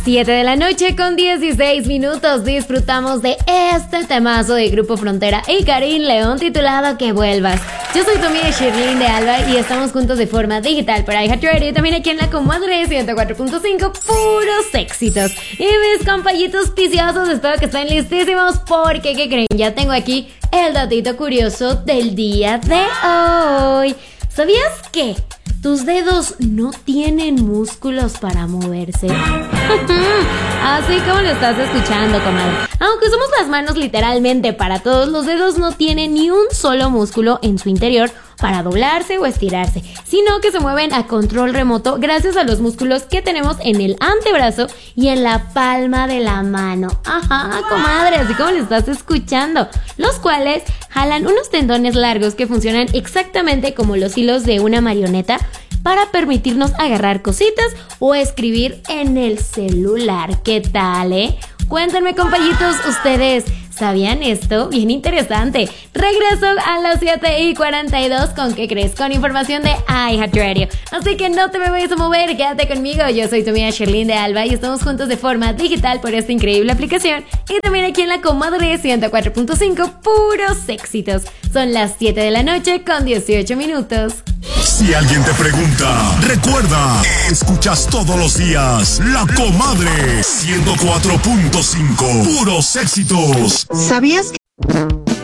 7 de la noche con 16 minutos disfrutamos de este temazo de Grupo Frontera y Karim León titulado Que Vuelvas. Yo soy tu amiga Shirlene de Alba y estamos juntos de forma digital por iHeartRadio y también aquí en la Comadre 104.5, puros éxitos. Y mis compañitos piciosos, espero que estén listísimos porque, ¿qué creen? Ya tengo aquí el datito curioso del día de hoy. ¿Sabías que tus dedos no tienen músculos para moverse? Así como lo estás escuchando, comadre. Aunque usamos las manos literalmente para todos, los dedos no tienen ni un solo músculo en su interior para doblarse o estirarse, sino que se mueven a control remoto gracias a los músculos que tenemos en el antebrazo y en la palma de la mano. Ajá, comadre, así como lo estás escuchando, los cuales jalan unos tendones largos que funcionan exactamente como los hilos de una marioneta para permitirnos agarrar cositas o escribir en el celular. ¿Qué tal, Cuéntenme, compañitos, ¿ustedes sabían esto? Bien interesante. Regreso a las 7:42 con ¿qué crees? Con información de iHeartRadio. Así que no te me vayas a mover, quédate conmigo. Yo soy tu amiga Shirlene de Alba y estamos juntos de forma digital por esta increíble aplicación. Y también aquí en la Comadre 104.5, puros éxitos. Son las 7 de la noche con 18 minutos. Si alguien te pregunta, recuerda, escuchas todos los días La Comadre 104.5, puros éxitos. ¿Sabías que